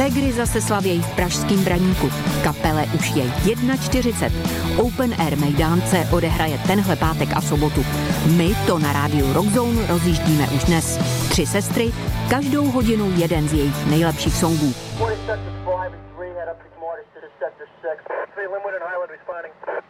Segry zase slavějí v pražským Braníku. Kapele už je 41. Open Air Mejdánce odehraje tenhle pátek a sobotu. My to na rádiu Rockzone rozjíždíme už dnes. 3 sestry, každou hodinu jeden z jejich nejlepších songů. 40 sector 5 is 3, head up to Sector 6. 3 Linwood and Highland responding.